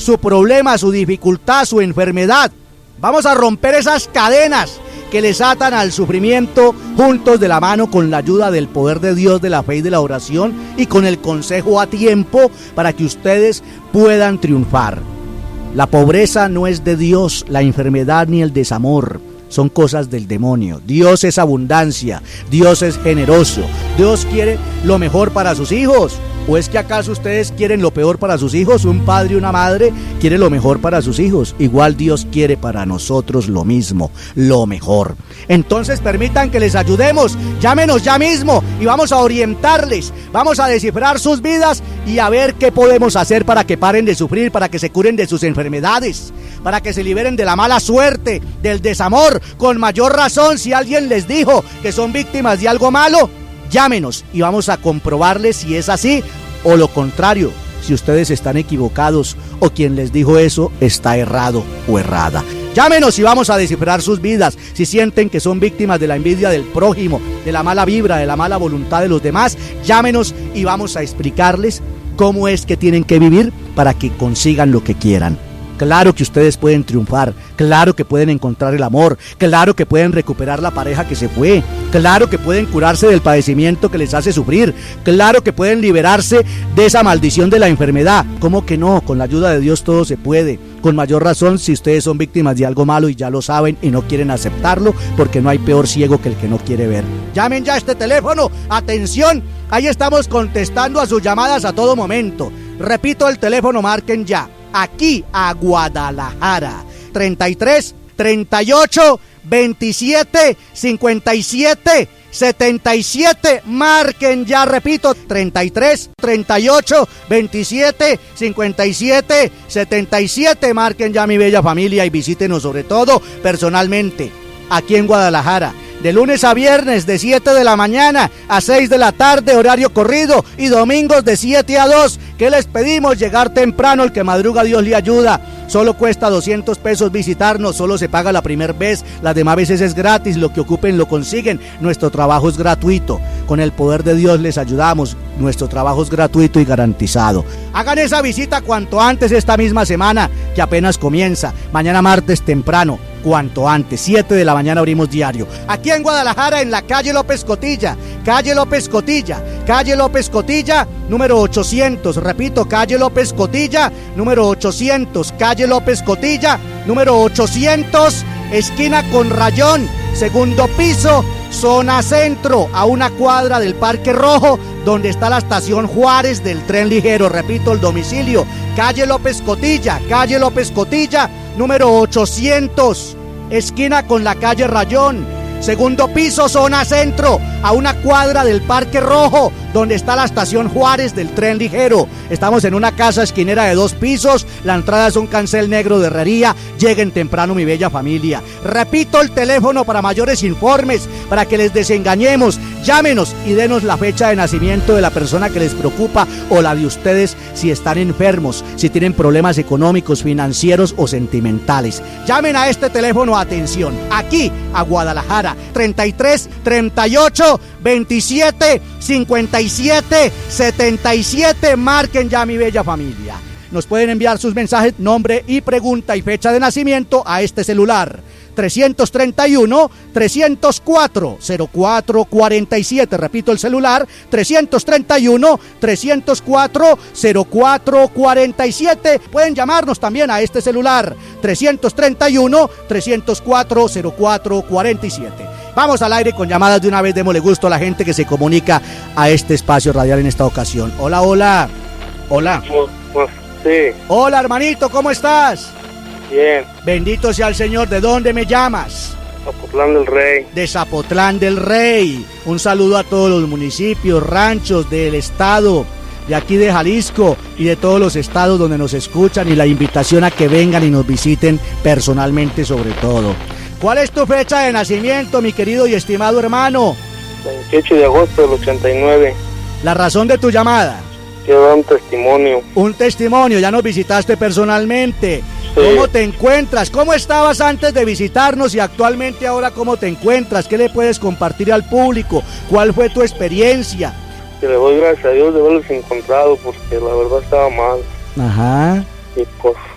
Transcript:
su problema, su dificultad, su enfermedad. Vamos a romper esas cadenas que les atan al sufrimiento, juntos de la mano con la ayuda del poder de Dios, de la fe y de la oración, y con el consejo a tiempo para que ustedes puedan triunfar. La pobreza no es de Dios, la enfermedad ni el desamor. Son cosas del demonio. Dios es abundancia, Dios es generoso, Dios quiere lo mejor para sus hijos. ¿O es que acaso ustedes quieren lo peor para sus hijos? Un padre y una madre quiere lo mejor para sus hijos. Igual Dios quiere para nosotros lo mismo, lo mejor. Entonces permitan que les ayudemos. Llámenos ya mismo y vamos a orientarles. Vamos a descifrar sus vidas y a ver qué podemos hacer para que paren de sufrir, para que se curen de sus enfermedades, para que se liberen de la mala suerte, del desamor. Con mayor razón, si alguien les dijo que son víctimas de algo malo, llámenos y vamos a comprobarles si es así o lo contrario, si ustedes están equivocados o quien les dijo eso está errado o errada. Llámenos y vamos a descifrar sus vidas. Si sienten que son víctimas de la envidia del prójimo, de la mala vibra, de la mala voluntad de los demás, llámenos y vamos a explicarles cómo es que tienen que vivir para que consigan lo que quieran. Claro que ustedes pueden triunfar, claro que pueden encontrar el amor, claro que pueden recuperar la pareja que se fue, claro que pueden curarse del padecimiento que les hace sufrir, claro que pueden liberarse de esa maldición de la enfermedad. ¿Cómo que no? Con la ayuda de Dios todo se puede. Con mayor razón si ustedes son víctimas de algo malo y ya lo saben y no quieren aceptarlo, porque no hay peor ciego que el que no quiere ver. Llamen ya a este teléfono, atención, ahí estamos contestando a sus llamadas a todo momento. Repito el teléfono, marquen ya. Aquí a Guadalajara, 33 38 27 57 77, marquen ya, repito, 33 38 27 57 77, marquen ya, mi bella familia, y visítenos sobre todo personalmente aquí en Guadalajara. De lunes a viernes de 7 de la mañana a 6 de la tarde, horario corrido, y domingos de 7 a 2. ¿Qué les pedimos? Llegar temprano, el que madruga Dios le ayuda. Solo cuesta 200 pesos visitarnos, solo se paga la primera vez, las demás veces es gratis, lo que ocupen lo consiguen. Nuestro trabajo es gratuito, con el poder de Dios les ayudamos, nuestro trabajo es gratuito y garantizado. Hagan esa visita cuanto antes esta misma semana, que apenas comienza, mañana martes temprano. Cuanto antes, 7 de la mañana abrimos diario. Aquí en Guadalajara, en la calle López Cotilla, calle López Cotilla, calle López Cotilla, número 800. Repito, calle López Cotilla, número 800, calle López Cotilla, número 800, esquina con Rayón, segundo piso, zona centro, a una cuadra del Parque Rojo, donde está la estación Juárez del tren ligero. Repito, el domicilio, calle López Cotilla, número 800, esquina con la calle Rayón, segundo piso, zona centro, a una cuadra del Parque Rojo, donde está la estación Juárez del tren ligero. Estamos en una casa esquinera de 2 pisos, la entrada es un cancel negro de herrería. Lleguen temprano, mi bella familia. Repito el teléfono para mayores informes, para que les desengañemos. Llámenos y denos la fecha de nacimiento de la persona que les preocupa o la de ustedes, si están enfermos, si tienen problemas económicos, financieros o sentimentales. Llamen a este teléfono, atención, aquí a Guadalajara, 33 38 27 57 77, marquen ya, mi bella familia. Nos pueden enviar sus mensajes, nombre y pregunta y fecha de nacimiento a este celular, 331-304-0447. Repito el celular, 331-304-0447. Pueden llamarnos también a este celular, 331-304-0447. Vamos al aire con llamadas de una vez, démosle gusto a la gente que se comunica a este espacio radial en esta ocasión. Hola, hola. Hola. Sí. Hola, hermanito, ¿cómo estás? Bien. Bendito sea el Señor. ¿De dónde me llamas? Zapotlán del Rey. De Zapotlán del Rey. Un saludo a todos los municipios, ranchos del estado, de aquí de Jalisco y de todos los estados donde nos escuchan, y la invitación a que vengan y nos visiten personalmente sobre todo. ¿Cuál es tu fecha de nacimiento, mi querido y estimado hermano? 28 de agosto del 89. La razón de tu llamada. Quiero dar un testimonio. Un testimonio, ya nos visitaste personalmente. Sí. ¿Cómo te encuentras? ¿Cómo estabas antes de visitarnos y actualmente ahora cómo te encuentras? ¿Qué le puedes compartir al público? ¿Cuál fue tu experiencia? Que le doy gracias a Dios de haberlos encontrado, porque la verdad estaba mal. Ajá. Y pues